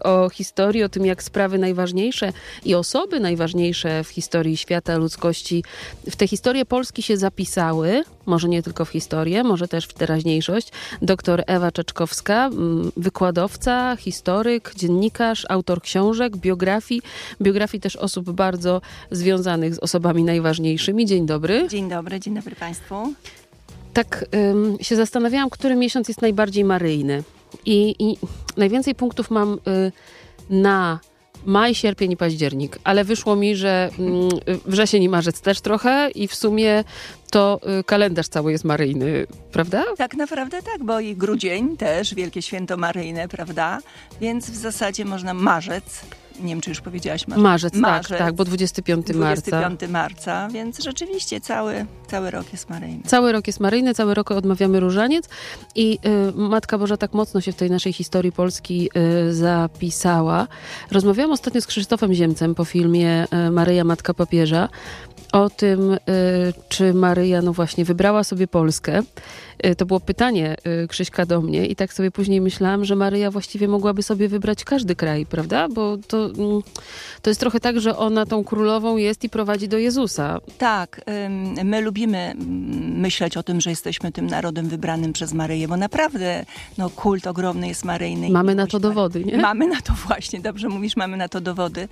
o historii, o tym, jak sprawy najważniejsze i osoby najważniejsze w historii świata, ludzkości, w tę historię Polski się zapisały, może nie tylko w historię, może też w teraźniejszość. Doktor Ewa Czeczkowska, wykładowca, historyk, dziennikarz, autor książek, biografii też osób bardzo związanych z osobami najważniejszymi. Dzień dobry. Dzień dobry Państwu. Tak się zastanawiałam, który miesiąc jest najbardziej maryjny. I najwięcej punktów mam na maj, sierpień i październik, ale wyszło mi, że wrzesień i marzec też trochę i w sumie to kalendarz cały jest maryjny, prawda? Tak naprawdę tak, bo i grudzień też, wielkie święto maryjne, prawda? Więc w zasadzie można marzec. Nie wiem, czy już powiedziałaś marzec. Tak, bo 25 marca, więc rzeczywiście cały rok jest maryjny. Cały rok jest maryjny, cały rok odmawiamy różaniec i Matka Boża tak mocno się w tej naszej historii Polski zapisała. Rozmawiałam ostatnio z Krzysztofem Ziemcem po filmie Maryja, Matka Papieża o tym, czy Maryja, no właśnie, wybrała sobie Polskę. To było pytanie Krzyśka do mnie i tak sobie później myślałam, że Maryja właściwie mogłaby sobie wybrać każdy kraj, prawda? Bo to jest trochę tak, że ona tą królową jest i prowadzi do Jezusa. Tak, my lubimy myśleć o tym, że jesteśmy tym narodem wybranym przez Maryję, bo naprawdę kult ogromny jest maryjny. Mamy na to dowody, nie? Mamy na to właśnie, dobrze mówisz, mamy na to dowody,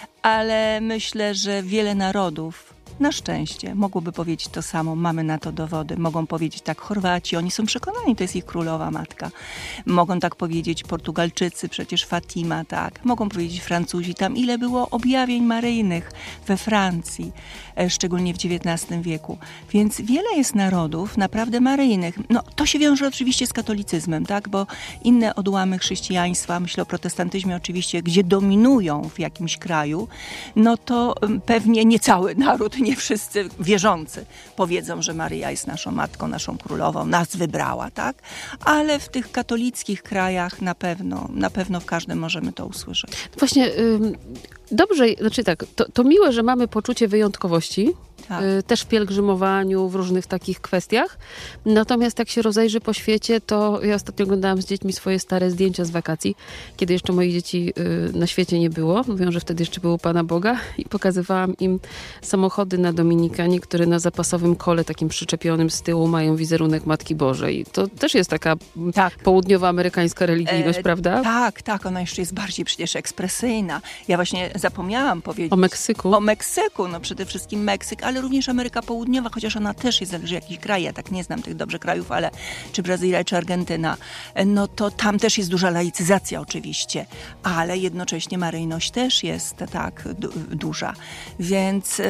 ale myślę, że wiele narodów na szczęście mogłoby powiedzieć to samo, mamy na to dowody. Mogą powiedzieć tak Chorwaci, oni są przekonani, to jest ich królowa matka. Mogą tak powiedzieć Portugalczycy, przecież Fatima, tak. Mogą powiedzieć Francuzi, tam ile było objawień maryjnych we Francji, szczególnie w XIX wieku. Więc wiele jest narodów naprawdę maryjnych. To się wiąże oczywiście z katolicyzmem, tak, bo inne odłamy chrześcijaństwa, myślę o protestantyzmie oczywiście, gdzie dominują w jakimś kraju, to pewnie nie cały naród, nie wszyscy wierzący powiedzą, że Maryja jest naszą matką, naszą królową, nas wybrała, tak? Ale w tych katolickich krajach na pewno w każdym możemy to usłyszeć. Właśnie dobrze, znaczy tak, to miłe, że mamy poczucie wyjątkowości, tak. Też w pielgrzymowaniu, w różnych takich kwestiach. Natomiast jak się rozejrzy po świecie, to ja ostatnio oglądałam z dziećmi swoje stare zdjęcia z wakacji, kiedy jeszcze moich dzieci na świecie nie było. Mówią, że wtedy jeszcze było Pana Boga i pokazywałam im samochody na Dominikanie, które na zapasowym kole takim przyczepionym z tyłu mają wizerunek Matki Bożej. To też jest taka południowoamerykańska religijność, prawda? Tak, ona jeszcze jest bardziej przecież ekspresyjna. Ja właśnie zapomniałam powiedzieć. O Meksyku, przede wszystkim Meksyk, ale również Ameryka Południowa, chociaż ona też jest, zależy jakiś kraj, ja tak nie znam tych dobrze krajów, ale czy Brazylia, czy Argentyna, to tam też jest duża laicyzacja oczywiście, ale jednocześnie maryjność też jest tak duża, więc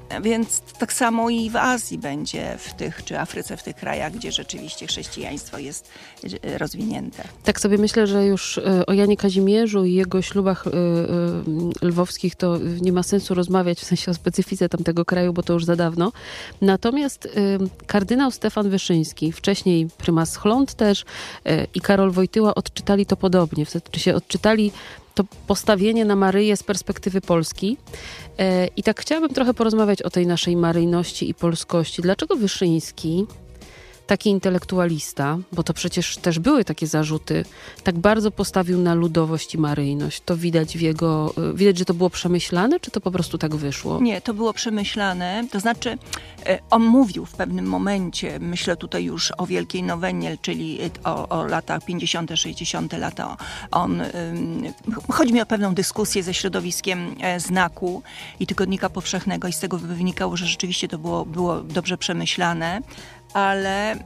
tak samo i w Azji będzie czy Afryce, w tych krajach, gdzie rzeczywiście chrześcijaństwo jest rozwinięte. Tak sobie myślę, że już o Janie Kazimierzu i jego ślubach lwowskich to nie ma sensu rozmawiać, w sensie o specyfice tamtego kraju, bo to już za dawno. Natomiast kardynał Stefan Wyszyński, wcześniej prymas Chląd też i Karol Wojtyła odczytali to podobnie. W sensie odczytali to postawienie na Maryję z perspektywy Polski. I tak chciałabym trochę porozmawiać o tej naszej maryjności i polskości. Dlaczego Wyszyński, taki intelektualista, bo to przecież też były takie zarzuty, tak bardzo postawił na ludowość i maryjność? To widać widać, że to było przemyślane, czy to po prostu tak wyszło? Nie, to było przemyślane. To znaczy, on mówił w pewnym momencie, myślę tutaj już o Wielkiej Nowennie, czyli o latach 50., 60. lata. Chodzi mi o pewną dyskusję ze środowiskiem Znaku i Tygodnika Powszechnego i z tego wynikało, że rzeczywiście to było dobrze przemyślane. Ale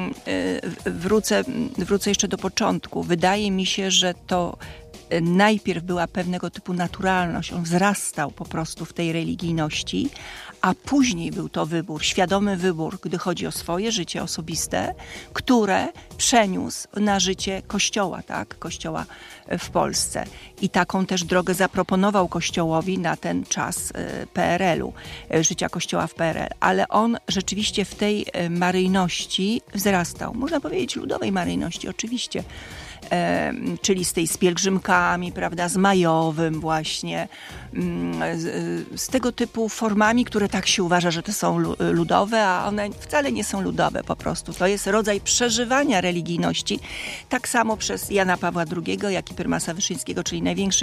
wrócę jeszcze do początku. Wydaje mi się, że to najpierw była pewnego typu naturalność. On wzrastał po prostu w tej religijności, a później był to świadomy wybór, gdy chodzi o swoje życie osobiste, które przeniósł na życie Kościoła, tak? Kościoła w Polsce. I taką też drogę zaproponował Kościołowi na ten czas PRL-u, życia Kościoła w PRL. Ale on rzeczywiście w tej maryjności wzrastał. Można powiedzieć ludowej maryjności, oczywiście. czyli z pielgrzymkami, prawda, z majowym właśnie, z tego typu formami, które tak się uważa, że to są ludowe, a one wcale nie są ludowe po prostu. To jest rodzaj przeżywania religijności, tak samo przez Jana Pawła II, jak i prymasa Wyszyńskiego, czyli największy